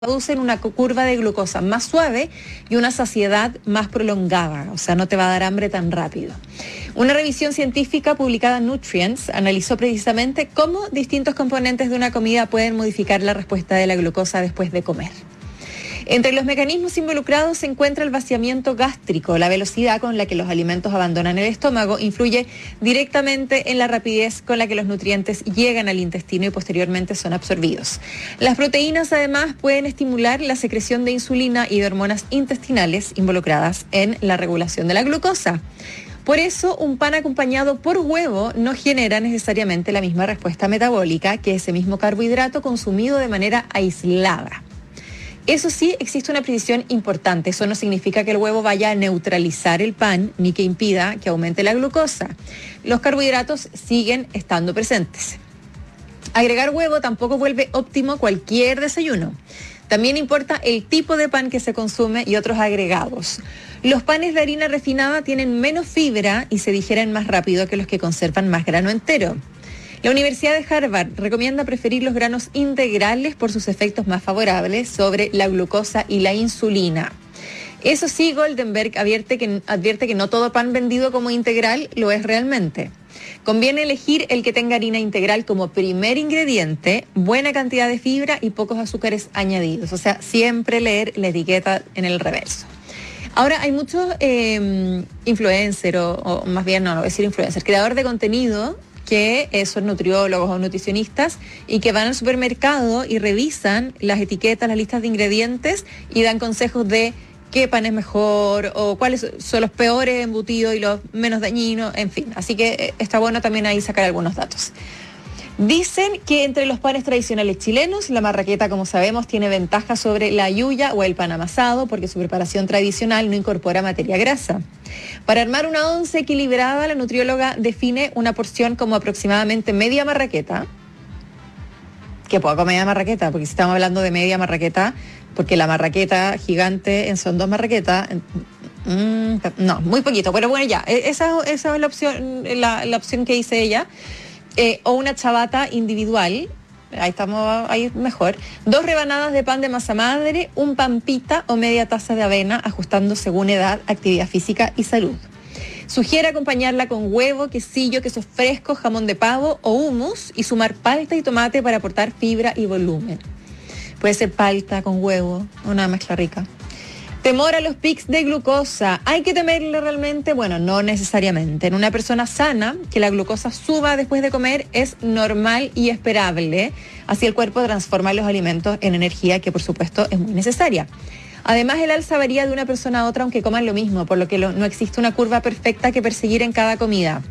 producen una curva de glucosa más suave y una saciedad más prolongada, o sea, no te va a dar hambre tan rápido. Una revisión científica publicada en Nutrients analizó precisamente cómo distintos componentes de una comida pueden modificar la respuesta de la glucosa después de comer. Entre los mecanismos involucrados se encuentra el vaciamiento gástrico. La velocidad con la que los alimentos abandonan el estómago influye directamente en la rapidez con la que los nutrientes llegan al intestino y posteriormente son absorbidos. Las proteínas además pueden estimular la secreción de insulina y de hormonas intestinales involucradas en la regulación de la glucosa. Por eso, un pan acompañado por huevo no genera necesariamente la misma respuesta metabólica que ese mismo carbohidrato consumido de manera aislada. Eso sí, existe una precisión importante. Eso no significa que el huevo vaya a neutralizar el pan ni que impida que aumente la glucosa. Los carbohidratos siguen estando presentes. Agregar huevo tampoco vuelve óptimo cualquier desayuno. También importa el tipo de pan que se consume y otros agregados. Los panes de harina refinada tienen menos fibra y se digieren más rápido que los que conservan más grano entero. La Universidad de Harvard recomienda preferir los granos integrales por sus efectos más favorables sobre la glucosa y la insulina. Eso sí, Goldenberg advierte que no todo pan vendido como integral lo es realmente. Conviene elegir el que tenga harina integral como primer ingrediente, buena cantidad de fibra y pocos azúcares añadidos. O sea, siempre leer la etiqueta en el reverso. Ahora hay muchos influencers, o más bien no voy a decir influencers, creador de contenido que son nutriólogos o nutricionistas y que van al supermercado y revisan las etiquetas, las listas de ingredientes y dan consejos de qué pan es mejor o cuáles son los peores embutidos y los menos dañinos, en fin. Así que está bueno también ahí sacar algunos datos. Dicen que entre los panes tradicionales chilenos, la marraqueta, como sabemos, tiene ventaja sobre la yuya o el pan amasado porque su preparación tradicional no incorpora materia grasa. Para armar una once equilibrada, la nutrióloga define una porción como aproximadamente media marraqueta. ¿Qué poco media marraqueta? Porque si estamos hablando de media marraqueta, porque la marraqueta gigante son 2 marraquetas. No, muy poquito, pero bueno, ya, esa es la opción, la opción que hice ella. O una ciabatta individual, ahí mejor, 2 rebanadas de pan de masa madre, un pan pita o media taza de avena, ajustando según edad, actividad física y salud. Sugiere acompañarla con huevo, quesillo, queso fresco, jamón de pavo o hummus y sumar palta y tomate para aportar fibra y volumen. Puede ser palta con huevo, una mezcla rica. Temor a los pics de glucosa. ¿Hay que temerle realmente? Bueno, no necesariamente. En una persona sana, que la glucosa suba después de comer es normal y esperable. Así el cuerpo transforma los alimentos en energía, que por supuesto es muy necesaria. Además, el alza varía de una persona a otra aunque coman lo mismo, por lo que no existe una curva perfecta que perseguir en cada comida.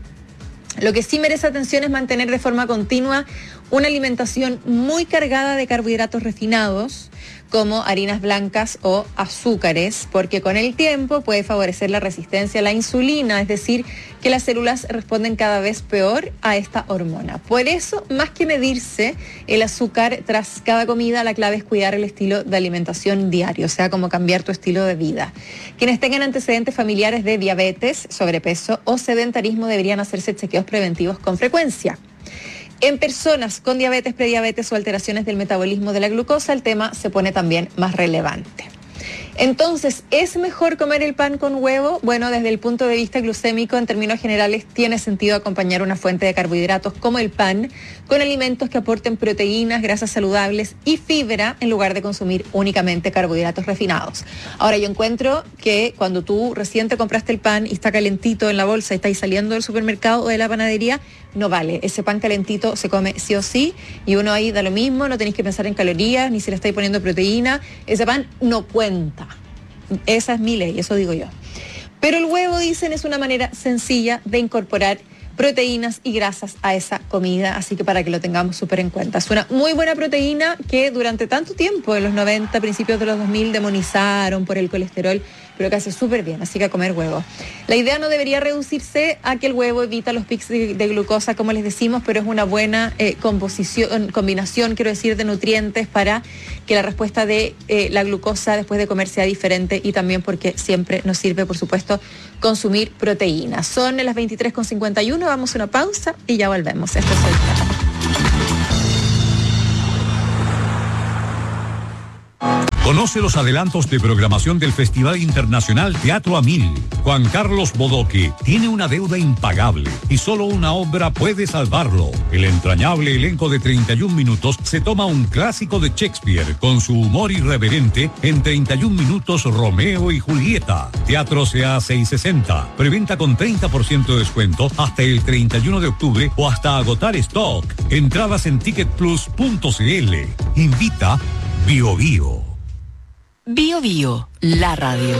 Lo que sí merece atención es mantener de forma continua una alimentación muy cargada de carbohidratos refinados, como harinas blancas o azúcares, porque con el tiempo puede favorecer la resistencia a la insulina, es decir, que las células responden cada vez peor a esta hormona. Por eso, más que medirse el azúcar tras cada comida, la clave es cuidar el estilo de alimentación diario, o sea, como cambiar tu estilo de vida. Quienes tengan antecedentes familiares de diabetes, sobrepeso o sedentarismo deberían hacerse chequeos preventivos con frecuencia. En personas con diabetes, prediabetes o alteraciones del metabolismo de la glucosa, el tema se pone también más relevante. Entonces, ¿es mejor comer el pan con huevo? Bueno, desde el punto de vista glucémico, en términos generales, tiene sentido acompañar una fuente de carbohidratos como el pan con alimentos que aporten proteínas, grasas saludables y fibra en lugar de consumir únicamente carbohidratos refinados. Ahora, yo encuentro que cuando tú recién te compraste el pan y está calentito en la bolsa y estáis saliendo del supermercado o de la panadería, no vale. Ese pan calentito se come sí o sí y uno ahí da lo mismo, no tenéis que pensar en calorías ni si le estáis poniendo proteína. Ese pan no cuenta. Esa es mi ley, eso digo yo. Pero el huevo, dicen, es una manera sencilla de incorporar proteínas y grasas a esa comida, así que para que lo tengamos súper en cuenta. Es una muy buena proteína que durante tanto tiempo, en los 90, principios de los 2000, demonizaron por el colesterol, pero que hace súper bien, así que a comer huevo. La idea no debería reducirse a que el huevo evita los pics de glucosa, como les decimos, pero es una buena combinación, quiero decir, de nutrientes para que la respuesta de la glucosa después de comer sea diferente y también porque siempre nos sirve, por supuesto, consumir proteínas. Son las 23:51, vamos a una pausa y ya volvemos. Esto es Soy Clara. Conoce los adelantos de programación del Festival Internacional Teatro a Mil. Juan Carlos Bodoque tiene una deuda impagable y solo una obra puede salvarlo. El entrañable elenco de 31 minutos se toma un clásico de Shakespeare con su humor irreverente en 31 minutos Romeo y Julieta. Teatro CA 660. Preventa con 30% de descuento hasta el 31 de octubre o hasta agotar stock. Entradas en ticketplus.cl. Invita Bio Bio. Bio Bio, la radio.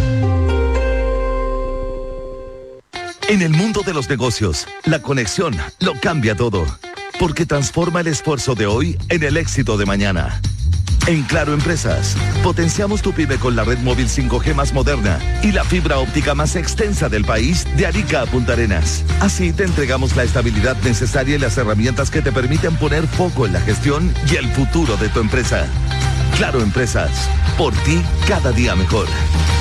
En el mundo de los negocios, la conexión lo cambia todo, porque transforma el esfuerzo de hoy en el éxito de mañana. En Claro Empresas, potenciamos tu pyme con la red móvil 5G más moderna y la fibra óptica más extensa del país, de Arica a Punta Arenas. Así te entregamos la estabilidad necesaria y las herramientas que te permiten poner foco en la gestión y el futuro de tu empresa. Claro Empresas, por ti cada día mejor.